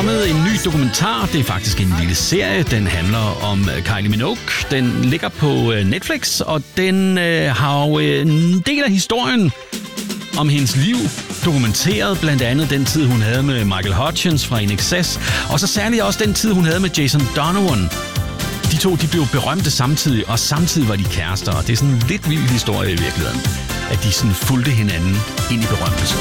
kommet en ny dokumentar. Det er faktisk en lille serie. Den handler om Kylie Minogue. Den ligger på Netflix, og den har jo en del af historien om hendes liv dokumenteret, blandt andet den tid, hun havde med Michael Hutchence fra INXS, og så særligt også den tid, hun havde med Jason Donovan. De to, de blev berømte samtidig, og samtidig var de kærester, og det er sådan en lidt vild historie i virkeligheden, at de sådan fulgte hinanden ind i berømmelse.